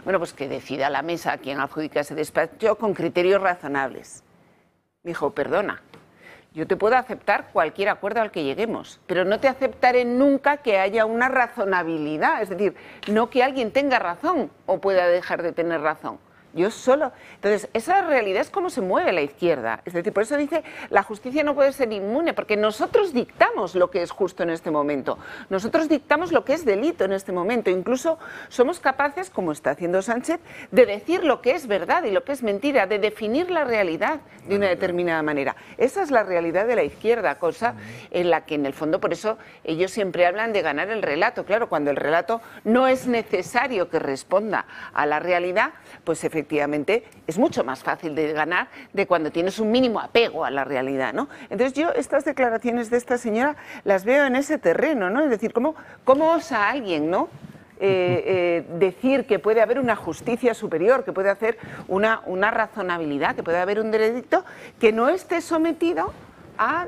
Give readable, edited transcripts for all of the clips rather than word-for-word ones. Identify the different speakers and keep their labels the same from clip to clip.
Speaker 1: bueno, pues que decida la mesa quién adjudica ese despacho con criterios razonables. Me dijo, perdona, yo te puedo aceptar cualquier acuerdo al que lleguemos, pero no te aceptaré nunca que haya una razonabilidad, es decir, no que alguien tenga razón o pueda dejar de tener razón. Yo solo. Entonces, esa realidad es cómo se mueve la izquierda. Es decir, por eso dice, la justicia no puede ser inmune, porque nosotros dictamos lo que es justo en este momento. Nosotros dictamos lo que es delito en este momento. Incluso somos capaces, como está haciendo Sánchez, de decir lo que es verdad y lo que es mentira, de definir la realidad de una determinada manera. Esa es la realidad de la izquierda, cosa en la que, en el fondo, por eso ellos siempre hablan de ganar el relato. Claro, cuando el relato no es necesario que responda a la realidad, pues efectivamente es mucho más fácil de ganar de cuando tienes un mínimo apego a la realidad, ¿no? Entonces yo estas declaraciones de esta señora las veo en ese terreno, ¿no? Es decir, ¿cómo osa alguien, ¿no? Decir que puede haber una justicia superior, que puede hacer una razonabilidad, que puede haber un veredicto que no esté sometido a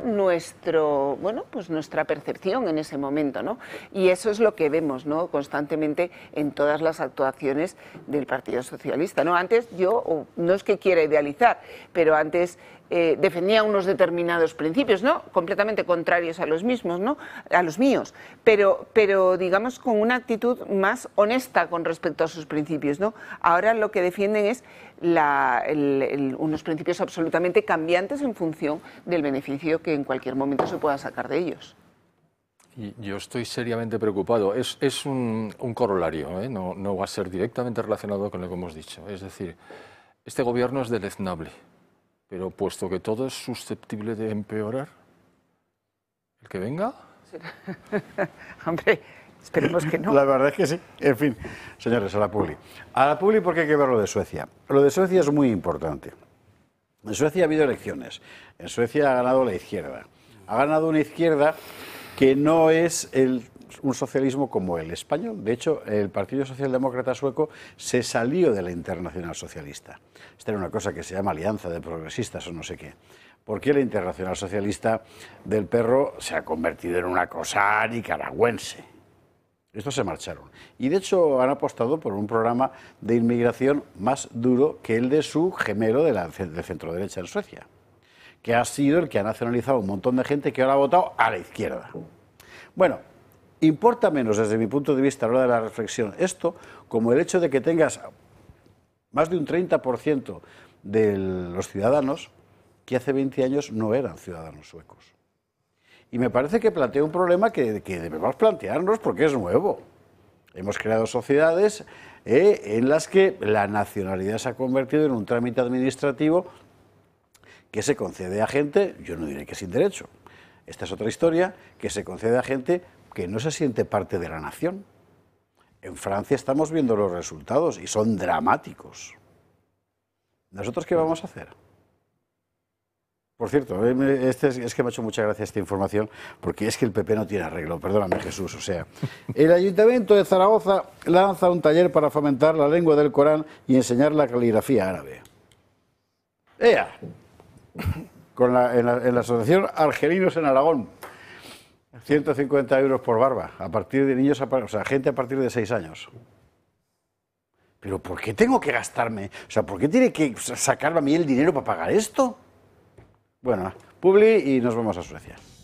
Speaker 1: nuestra percepción en ese momento, ¿no? Y eso es lo que vemos, ¿no?, constantemente en todas las actuaciones del Partido Socialista, ¿no? Antes yo, no es que quiera idealizar, pero antes defendía unos determinados principios, ¿no?, completamente contrarios a los mismos, ¿no?, a los míos, pero digamos con una actitud más honesta con respecto a sus principios, ¿no? Ahora lo que defienden es unos principios absolutamente cambiantes en función del beneficio que en cualquier momento se pueda sacar de ellos.
Speaker 2: Y yo estoy seriamente preocupado. Es un corolario, ¿eh? No va a ser directamente relacionado con lo que hemos dicho. Es decir, este gobierno es deleznable, pero puesto que todo es susceptible de empeorar, ¿el que venga?
Speaker 1: Hombre, esperemos que no.
Speaker 3: La verdad es que sí. En fin, señores, a la publi. A la publi porque hay que ver lo de Suecia. Lo de Suecia es muy importante. En Suecia ha habido elecciones. En Suecia ha ganado la izquierda. Ha ganado una izquierda que no es un socialismo como el español. De hecho, el Partido Socialdemócrata Sueco se salió de la Internacional Socialista. Esta era una cosa que se llama Alianza de Progresistas o no sé qué. Porque la Internacional Socialista del Perro se ha convertido en una cosa nicaragüense. Estos se marcharon. Y de hecho han apostado por un programa de inmigración más duro que el de su gemelo de centro-derecha en Suecia, que ha sido el que ha nacionalizado un montón de gente que ahora ha votado a la izquierda. Bueno, importa menos desde mi punto de vista a la hora de la reflexión esto como el hecho de que tengas más de un 30% de los ciudadanos que hace 20 años no eran ciudadanos suecos. Y me parece que plantea un problema que debemos plantearnos porque es nuevo. Hemos creado sociedades en las que la nacionalidad se ha convertido en un trámite administrativo que se concede a gente, yo no diré que sin derecho, esta es otra historia, que se concede a gente que no se siente parte de la nación. En Francia estamos viendo los resultados y son dramáticos. ¿Nosotros qué vamos a hacer? Por cierto, es que me ha hecho mucha gracia esta información, porque es que el PP no tiene arreglo, perdóname Jesús, o sea, el Ayuntamiento de Zaragoza lanza un taller para fomentar la lengua del Corán y enseñar la caligrafía árabe. ¡Ea! En la Asociación Argelinos en Aragón, 150 euros por barba, a partir de niños, o sea, gente a partir de 6 años. ¿Pero por qué tengo que gastarme? O sea, ¿por qué tiene que sacarme a mí el dinero para pagar esto? Bueno, publi y nos vamos a Suecia.